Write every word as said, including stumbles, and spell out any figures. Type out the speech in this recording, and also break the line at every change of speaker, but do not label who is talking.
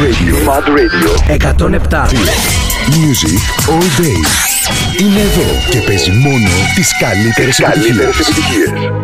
Radio. Mad Radio. εκατόν επτά. Music all day. Είναι εδώ και παίζει μόνο τις καλύτερες επιτυχίες.